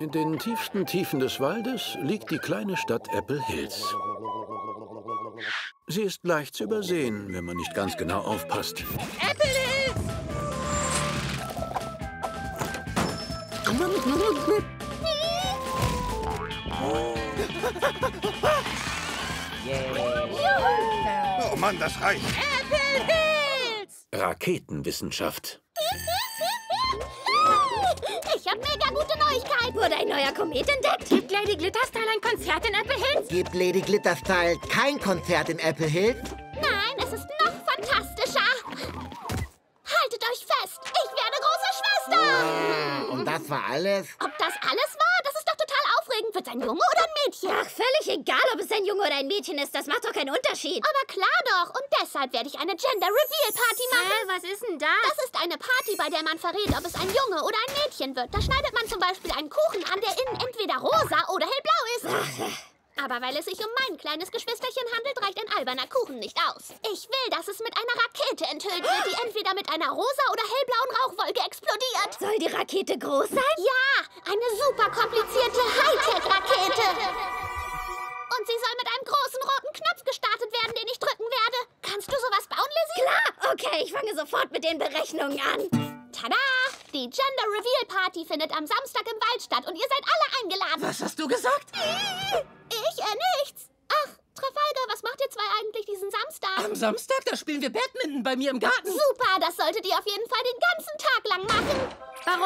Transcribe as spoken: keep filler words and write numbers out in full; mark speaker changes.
Speaker 1: In den tiefsten Tiefen des Waldes liegt die kleine Stadt Apple Hills. Sie ist leicht zu übersehen, wenn man nicht ganz genau aufpasst.
Speaker 2: Apple Hills!
Speaker 3: Oh Mann, das reicht.
Speaker 2: Apple Hills!
Speaker 1: Raketenwissenschaft.
Speaker 4: Ich hab mega gute Neuigkeiten. Wurde ein neuer Komet entdeckt?
Speaker 2: Gibt Lady Glitterstyle ein Konzert in Apple Hills?
Speaker 5: Gibt Lady Glitterstyle kein Konzert in Apple Hills?
Speaker 4: Nein, es ist noch fantastischer. Haltet euch fest, ich werde große Schwester.
Speaker 5: Und das war alles?
Speaker 4: Ob das alles war? Das ist doch total aufregend. Wird's ein Junge oder ein Mädchen? Ach, völlig egal, ob es ein Junge oder ein Mädchen ist. Das macht doch keinen Unterschied. Aber klar doch. Und deshalb werde ich eine Gender Reveal Party machen.
Speaker 2: Hä, was ist denn das?
Speaker 4: Das ist eine Party, bei der man verrät, ob es ein Junge oder ein Mädchen wird. Da schneidet man zum Beispiel einen Kuchen an, der innen entweder rosa oder hellblau ist. Aber weil es sich um mein kleines Geschwisterchen handelt, reicht ein alberner Kuchen nicht aus. Ich will, dass es mit einer Rakete enthüllt wird, die entweder mit einer rosa oder hellblauen Rauchwolke explodiert. Soll die Rakete groß sein? Ja, eine super komplizierte Hightech-Rakete. Und sie soll mit einem großen roten Knopf gestartet werden, den ich drücken werde. Kannst du sowas bauen, Lizzie? Klar, okay, ich fange sofort mit den Berechnungen an. Tada! Die Gender Reveal Party findet am Samstag im Wald statt und ihr seid alle eingeladen.
Speaker 5: Was hast du gesagt?
Speaker 4: Ich, äh, nichts. Ach, Trafalgar, was macht ihr zwei eigentlich diesen Samstag?
Speaker 6: Am Samstag, da spielen wir Badminton bei mir im Garten.
Speaker 4: Super, das solltet ihr auf jeden Fall den ganzen Tag lang machen.